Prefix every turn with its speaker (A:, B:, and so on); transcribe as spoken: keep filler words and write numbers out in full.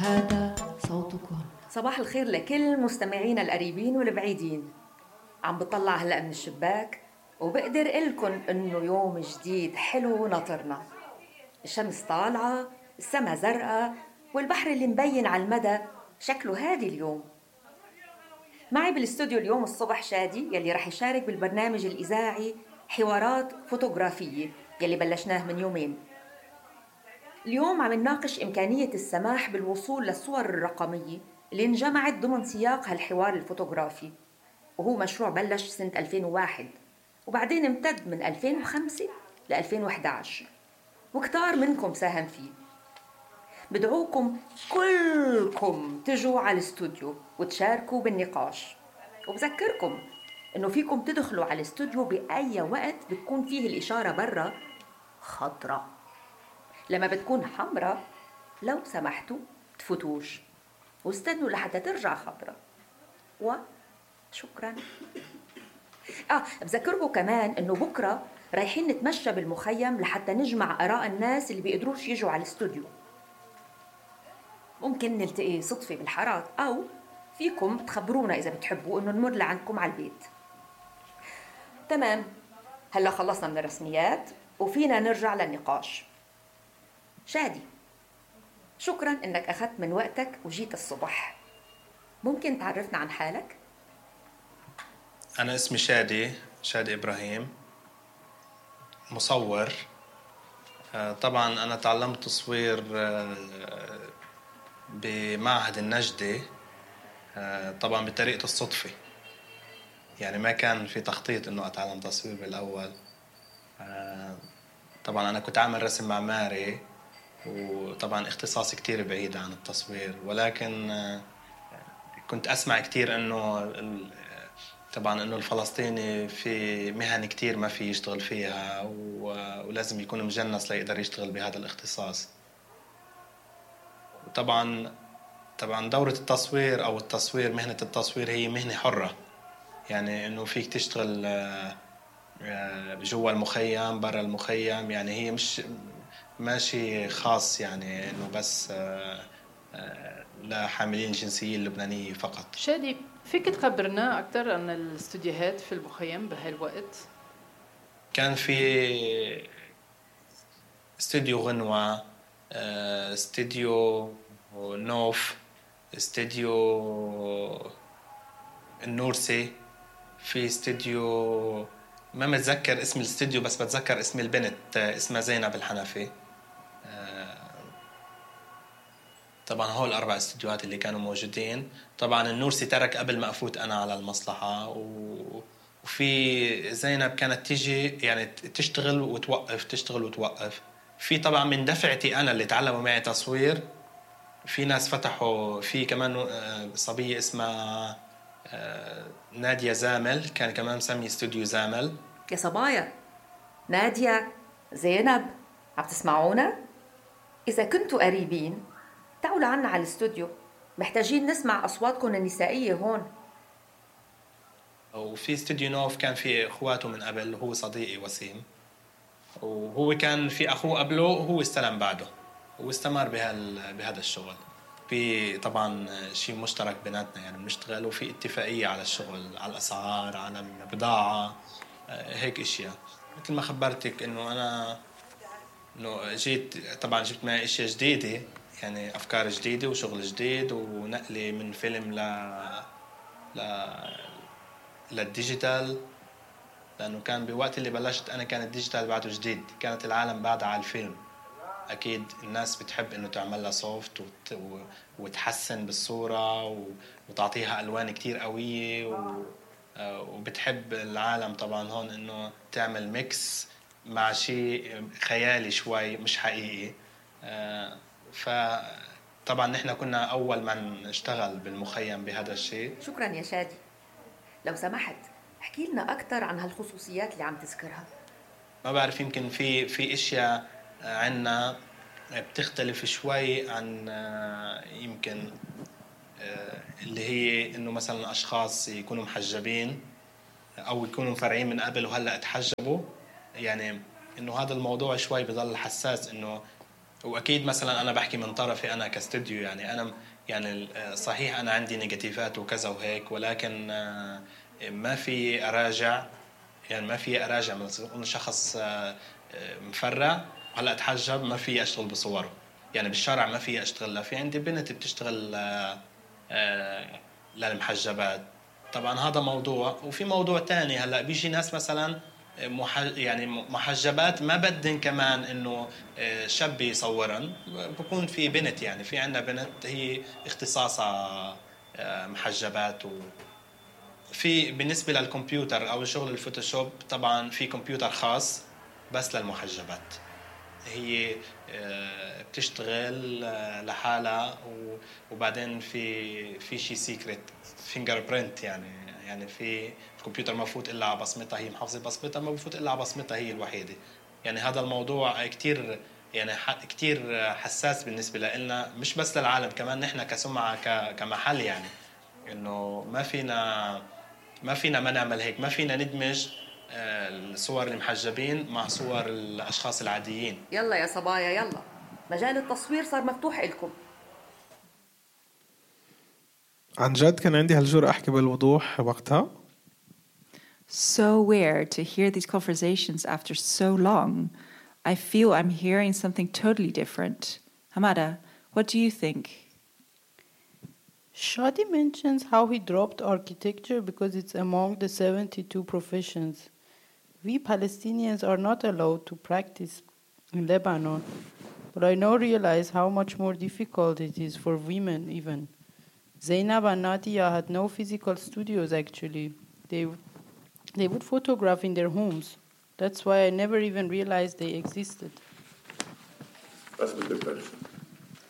A: هذا صوتكم.
B: صباح الخير لكل مستمعينا القريبين والبعيدين. عم بطلع هلأ من الشباك وبقدر قلكن إنه يوم جديد حلو ناطرنا. الشمس طالعة، السما زرقاء، والبحر اللي مبين على المدى شكله هادي اليوم. معي بالاستوديو اليوم الصبح شادي يلي رح يشارك بالبرنامج الإذاعي حوارات فوتوغرافية يلي بلشناه من يومين. اليوم عم نناقش إمكانية السماح بالوصول للصور الرقمية اللي انجمعت ضمن سياق هالحوار الفوتوغرافي، وهو مشروع بلش سنة ألفين وواحد وبعدين امتد من ألفين وخمسة ل ألفين وإحدى عشر، وكتار منكم ساهم فيه. بدعوكم كلكم تجوا على الاستوديو وتشاركوا بالنقاش، وبذكركم إنه فيكم تدخلوا على الاستوديو بأي وقت بتكون فيه الإشارة برا خضراء. لما بتكون حمراء لو سمحتوا تفوتوش واستنوا لحتى ترجع خضراء، وشكرا. آه بذكركم كمان إنه بكرة رايحين نتمشى بالمخيم لحتى نجمع آراء الناس اللي بيقدروش يجوا على الاستوديو. ممكن نلتقي صدفة بالحارات، أو فيكم تخبرونا إذا بتحبوا إنه نمر لعندكم على البيت. تمام، هلا خلصنا من الرسميات وفينا نرجع للنقاش. شادي، شكراً إنك أخذت من وقتك وجيت الصبح. ممكن تعرفنا عن حالك؟
C: أنا اسمي شادي شادي إبراهيم، مصور. طبعاً أنا تعلمت تصوير بمعهد النجدة، طبعاً بطريقة الصدفة، يعني ما كان في تخطيط إنه أتعلم تصوير بالأول. طبعاً أنا كنت أعمل رسم معماري، وطبعاً اختصاصي كتير بعيد عن التصوير، ولكن كنت أسمع كتير إنه طبعاً إنه الفلسطيني في مهن كتير ما في يشتغل فيها، ولازم يكون مجنس ليقدر يشتغل بهذا الاختصاص. وطبعاً طبعاً دورة التصوير أو التصوير، مهنة التصوير هي مهنة حرة، يعني إنه فيك تشتغل جوا المخيم برا المخيم، يعني هي مش ماشي خاص يعني إنه بس لحاملين الجنسية اللبنانية فقط.
A: شادي، فيك تخبرنا أكثر عن الاستوديوهات في المخيم بهالوقت؟
C: كان في استوديو غنوة، استوديو نوف، استوديو النورسي، في استوديو ما متذكر اسم الاستوديو بس بتذكر اسم البنت اسمها زينب الحنفي. طبعا هول الأربع استوديوهات اللي كانوا موجودين. طبعا النورسي ترك قبل ما أفوت أنا على المصلحة، وفي زينب كانت تيجي يعني تشتغل وتوقف تشتغل وتوقف. في طبعا من دفعتي أنا اللي تعلموا معي تصوير، في ناس فتحوا، في كمان صبية اسمها نادية زامل، كان كمان مسمي استوديو زامل.
B: يا صبايا، نادية، زينب، عم تسمعونا؟ إذا كنتوا قريبين تعالوا لعنا على الاستوديو، محتاجين نسمع أصواتكم النسائية هون.
C: وفي استوديو نوف كان في اخواته من قبل، وهو صديقي وسيم، وهو كان في اخوه قبله وهو استلم بعده واستمر بهال بهذا الشغل. في طبعا شيء مشترك بيناتنا، يعني بنشتغل وفي اتفاقيه على الشغل، على الاسعار، على البضاعه، هيك اشياء. مثل ما خبرتك انه انا انه جيت طبعا جبت معي اشياء جديده، يعني افكار جديده وشغل جديد، ونقلي من فيلم ل ل للديجيتال، لأنه كان بوقت اللي بلشت أنا كان الديجيتال بعده جديد، كانت العالم بعدها على الفيلم. أكيد الناس بتحب إنه تعملها سوفت وت... وتحسن بالصورة وتعطيها ألوان كتير قوية، و... وبتحب العالم طبعا هون إنه تعمل ميكس مع شيء خيالي شوي مش حقيقي. فطبعا نحن كنا أول من اشتغل بالمخيم بهذا الشيء.
B: شكرا يا شادي. لو سمحت احكي لنا أكثر عن هالخصوصيات اللي عم تذكرها.
C: ما بعرف، يمكن في في اشياء عنا بتختلف شوي عن يمكن اللي هي انه مثلا اشخاص يكونوا محجبين او يكونوا مفرعين من قبل وهلا اتحجبوا، يعني انه هذا الموضوع شوي بضل حساس، انه واكيد مثلا انا بحكي من طرفي انا كاستوديو، يعني انا يعني صحيح انا عندي نيجاتيفات وكذا وهيك، ولكن ما في اراجع، يعني ما في اراجع من شخص مفرع هلا اتحجب ما في اشتغل بصوره، يعني بالشارع ما في اشتغل. لا في عندي بنت بتشتغل للمحجبات، طبعا هذا موضوع. وفي موضوع تاني هلا بيجي ناس مثلا يعني محجبات ما بدن كمان انه شاب يصورن، بكون في بنت، يعني في عندنا بنت هي اختصاصها محجبات. وفي بالنسبه للكمبيوتر او شغل الفوتوشوب طبعا في كمبيوتر خاص بس للمحجبات، هي بتشتغل لحالها، وبعدين في في شيء سيكريت فينجر برينت، يعني يعني في الكمبيوتر ما بفوت الا على بصمتها، هي محافظه بصمتها ما بفوت الا على بصمتها هي الوحيده. يعني هذا الموضوع كتير يعني كتير حساس بالنسبه لنا، مش بس للعالم، كمان نحن كسمعه كمحل، يعني انه ما فينا ما فينا ما نعمل هيك، ما فينا ندمج الصور المحجبين مع صور الاشخاص العاديين.
B: يلا يا صبايا يلا، مجال التصوير صار مفتوح لكم.
D: عن جد كان عندي هالجرأة أحكي بالوضوح وقتها.
E: So weird to hear these conversations after so long. I feel I'm hearing something totally different. Hamada, what do you think?
F: Shadi mentions how he dropped architecture because it's among the seventy-two professions. We Palestinians are not allowed to practice in Lebanon, but I now realize how much more difficult it is for women even. Zainab and Nadia had no physical studios actually. They, they would photograph in their homes. That's why I never even realized they existed.
G: That's a good question.